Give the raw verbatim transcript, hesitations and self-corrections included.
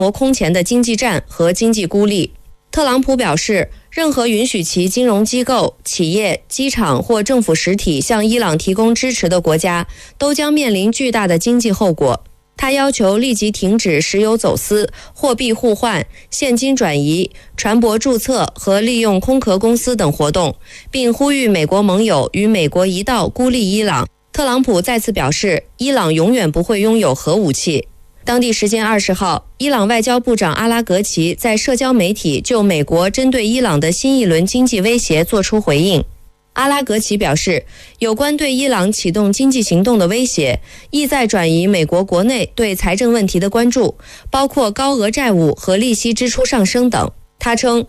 国空前的经济战和经济孤立。特朗普表示，任何允许其金融机构、企业、机场或政府实体向伊朗提供支持的国家，都将面临巨大的经济后果。他要求立即停止石油走私、货币互换、现金转移、船舶注册和利用空壳公司等活动，并呼吁美国盟友与美国一道孤立伊朗。特朗普再次表示，伊朗永远不会拥有核武器。当地时间二十号，伊朗外交部长阿拉格齐在社交媒体就美国针对伊朗的新一轮经济威胁作出回应。阿拉格齐表示，有关对伊朗启动经济行动的威胁，意在转移美国国内对财政问题的关注，包括高额债务和利息支出上升等。他称，